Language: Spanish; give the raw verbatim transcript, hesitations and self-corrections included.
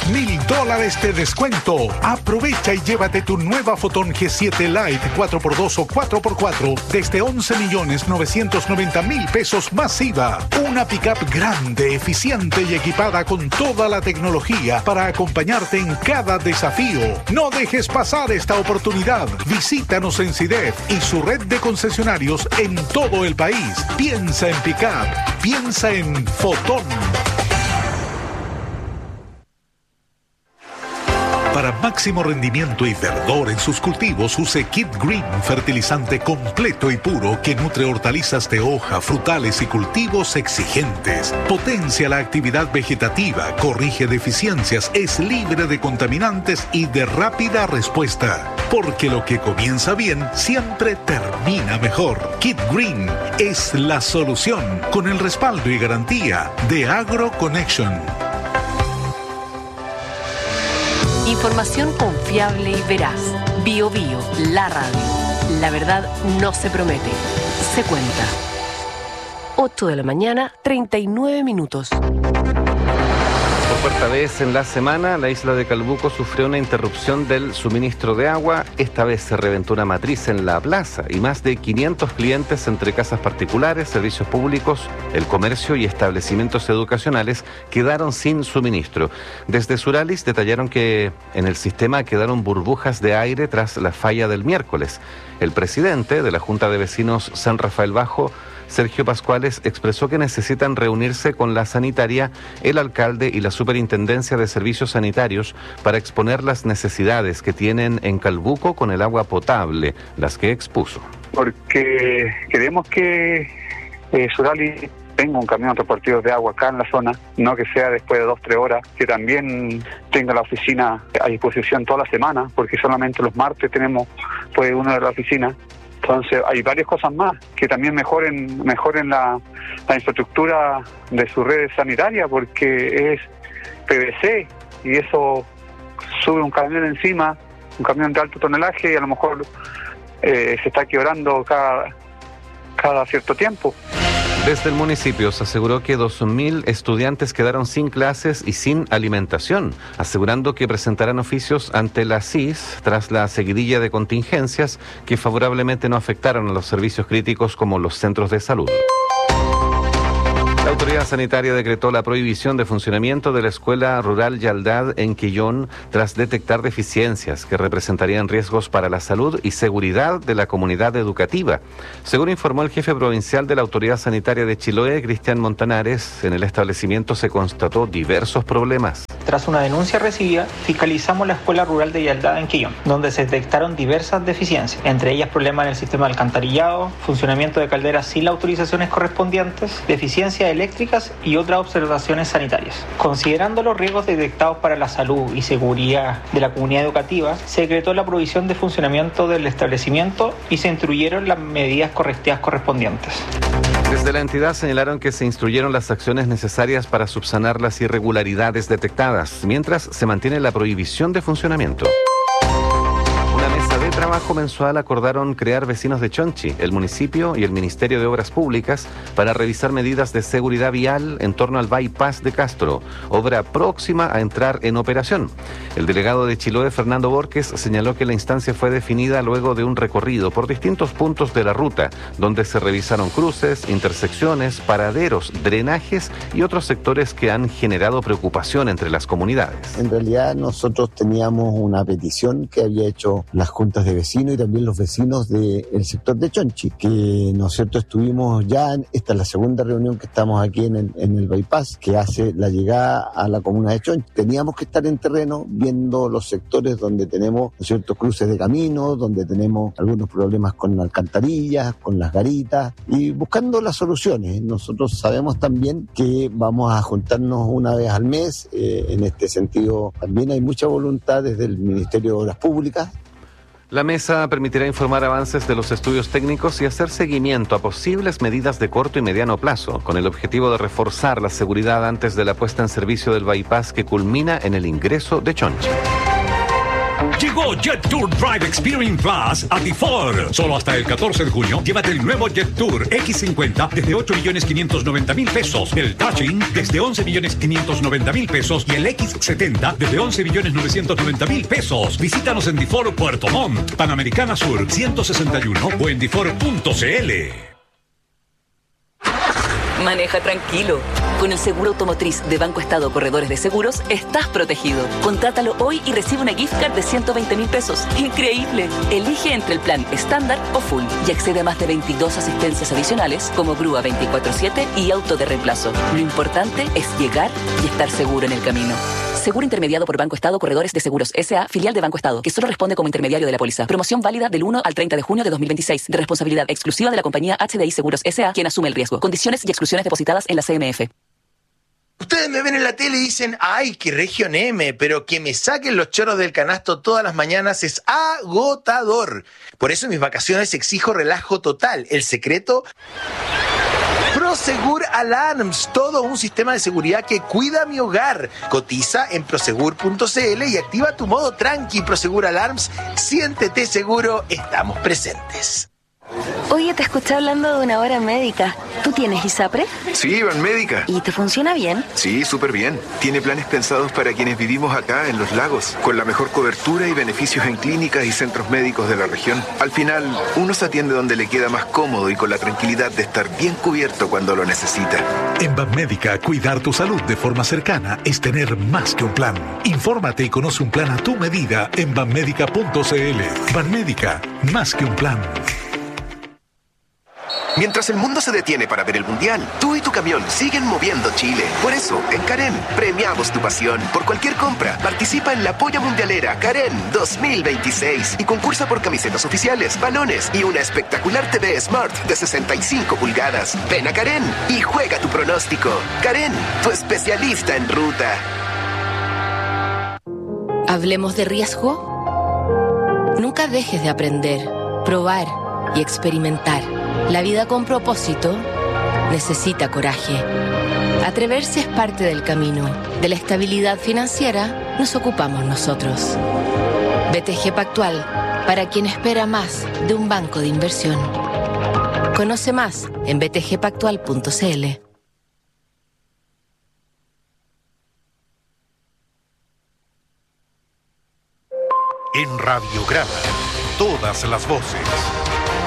dos mil dólares de descuento. Aprovecha y llévate tu nueva Fotón G siete Lite cuatro por dos o cuatro por cuatro desde once millones novecientos noventa mil pesos más I V A. Una pickup grande, eficiente y equipada con toda la tecnología para acompañarte en cada desafío. No dejes pasar esta oportunidad. Visítanos en CIDEF y su red de concesionarios en todo el país. Piensa en pickup. Piensa en Fotón. Para máximo rendimiento y verdor en sus cultivos, use Kid Green, fertilizante completo y puro que nutre hortalizas de hoja, frutales y cultivos exigentes. Potencia la actividad vegetativa, corrige deficiencias, es libre de contaminantes y de rápida respuesta. Porque lo que comienza bien siempre termina mejor. Kid Green es la solución con el respaldo y garantía de AgroConnection. Información confiable y veraz. Bio Bio, la radio. La verdad no se promete, se cuenta. ocho de la mañana, treinta y nueve minutos. Por cuarta vez en la semana, la isla de Calbuco sufrió una interrupción del suministro de agua. Esta vez se reventó una matriz en la plaza y más de quinientos clientes entre casas particulares, servicios públicos, el comercio y establecimientos educacionales quedaron sin suministro. Desde Suralis detallaron que en el sistema quedaron burbujas de aire tras la falla del miércoles. El presidente de la Junta de Vecinos San Rafael Bajo, Sergio Pascuales, expresó que necesitan reunirse con la sanitaria, el alcalde y la superintendencia de servicios sanitarios para exponer las necesidades que tienen en Calbuco con el agua potable, las que expuso. Porque queremos que eh, Suralis tenga un camión transportador de agua acá en la zona, no que sea después de dos, tres horas, que también tenga la oficina a disposición toda la semana, porque solamente los martes tenemos pues uno de la oficina. Entonces hay varias cosas más que también mejoren mejoren la, la infraestructura de su red sanitaria, porque es P V C y eso sube un camión encima, un camión de alto tonelaje y a lo mejor eh, se está quebrando cada, cada cierto tiempo. Desde el municipio se aseguró que dos mil estudiantes quedaron sin clases y sin alimentación, asegurando que presentarán oficios ante la C I S tras la seguidilla de contingencias que favorablemente no afectaron a los servicios críticos como los centros de salud. La autoridad sanitaria decretó la prohibición de funcionamiento de la escuela rural Yaldad en Quillón tras detectar deficiencias que representarían riesgos para la salud y seguridad de la comunidad educativa. Según informó el jefe provincial de la autoridad sanitaria de Chiloé, Cristian Montanares, en el establecimiento se constató diversos problemas. Tras una denuncia recibida, fiscalizamos la escuela rural de Yaldad en Quillón, donde se detectaron diversas deficiencias, entre ellas problemas en el sistema de alcantarillado, funcionamiento de calderas sin las autorizaciones correspondientes, deficiencias eléctricas y otras observaciones sanitarias. Considerando los riesgos detectados para la salud y seguridad de la comunidad educativa, se decretó la provisión de funcionamiento del establecimiento y se instruyeron las medidas correctivas correspondientes. Desde la entidad señalaron que se instruyeron las acciones necesarias para subsanar las irregularidades detectadas, mientras se mantiene la prohibición de funcionamiento. Una mesa de trabajo mensual acordaron crear vecinos de Chonchi, el municipio y el Ministerio de Obras Públicas para revisar medidas de seguridad vial en torno al bypass de Castro, obra próxima a entrar en operación. El delegado de Chiloé, Fernando Borges, señaló que la instancia fue definida luego de un recorrido por distintos puntos de la ruta, donde se revisaron cruces, intersecciones, paraderos, drenajes y otros sectores que han generado preocupación entre las comunidades. En realidad nosotros teníamos una petición que había hecho las juntas de vecinos y también los vecinos del sector de Chonchi, que nosotros estuvimos ya, en, esta es la segunda reunión que estamos aquí en el, en el bypass, que hace la llegada a la comuna de Chonchi. Teníamos que estar en terreno viendo los sectores donde tenemos ciertos cruces de caminos, donde tenemos algunos problemas con alcantarillas, con las garitas y buscando las soluciones. Nosotros sabemos también que vamos a juntarnos una vez al mes, eh, en este sentido también hay mucha voluntad desde el Ministerio de Obras Públicas. La mesa permitirá informar avances de los estudios técnicos y hacer seguimiento a posibles medidas de corto y mediano plazo, con el objetivo de reforzar la seguridad antes de la puesta en servicio del bypass que culmina en el ingreso de Chonchi. Llegó Jet Tour Drive Experience Plus a Tifor. Solo hasta el catorce de junio, llévate el nuevo Jet Tour equis cincuenta desde ocho millones quinientos noventa mil pesos, el Touching desde once millones quinientos noventa mil pesos y el equis setenta desde once millones novecientos noventa mil pesos. Visítanos en Tifor Puerto Montt, Panamericana Sur ciento sesenta y uno o en tifor punto c l. Maneja tranquilo. Con el seguro automotriz de Banco Estado Corredores de Seguros, estás protegido. Contrátalo hoy y recibe una gift card de ciento veinte mil pesos. ¡Increíble! Elige entre el plan estándar o full y accede a más de veintidós asistencias adicionales como grúa veinticuatro siete y auto de reemplazo. Lo importante es llegar y estar seguro en el camino. Seguro intermediado por Banco Estado Corredores de Seguros S A, filial de Banco Estado, que solo responde como intermediario de la póliza. Promoción válida del uno al treinta de junio de dos mil veintiséis, de responsabilidad exclusiva de la compañía H D I Seguros S A, quien asume el riesgo. Condiciones y exclusiones depositadas en la C M F. Ustedes me ven en la tele y dicen, ¡ay, qué región M! Pero que me saquen los choros del canasto todas las mañanas es agotador. Por eso en mis vacaciones exijo relajo total. El secreto... Prosegur Alarms, todo un sistema de seguridad que cuida mi hogar. Cotiza en prosegur punto c l y activa tu modo tranqui. Prosegur Alarms, siéntete seguro, estamos presentes. Oye, te escuché hablando de una hora médica. ¿Tú tienes ISAPRE? Sí, Banmédica. ¿Y te funciona bien? Sí, súper bien. Tiene planes pensados para quienes vivimos acá en Los Lagos, con la mejor cobertura y beneficios en clínicas y centros médicos de la región. Al final, uno se atiende donde le queda más cómodo y con la tranquilidad de estar bien cubierto cuando lo necesita. En Banmédica, cuidar tu salud de forma cercana es tener más que un plan. Infórmate y conoce un plan a tu medida en banmédica punto c l. Banmédica, más que un plan. Mientras el mundo se detiene para ver el Mundial, tú y tu camión siguen moviendo Chile. Por eso, en Karen, premiamos tu pasión. Por cualquier compra, participa en la Polla Mundialera Karen dos mil veintiséis y concursa por camisetas oficiales, balones y una espectacular T V Smart de sesenta y cinco pulgadas. Ven a Karen y juega tu pronóstico. Karen, tu especialista en ruta. Hablemos de riesgo. Nunca dejes de aprender, probar y experimentar. La vida con propósito necesita coraje. Atreverse es parte del camino. De la estabilidad financiera nos ocupamos nosotros. B T G Pactual, para quien espera más de un banco de inversión. Conoce más en b t g pactual punto c l. En Radiograma, todas las voces.